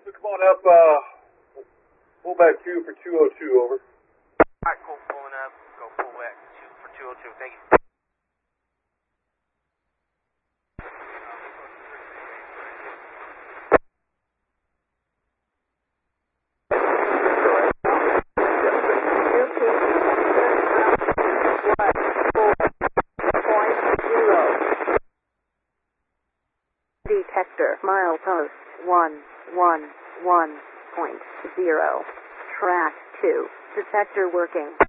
So come on up, pull back 2 for 202, over. Alright, cool, pulling up. Go pull back 2 for 202, thank you. Detector, milepost 111.0. Track 2. Detector working.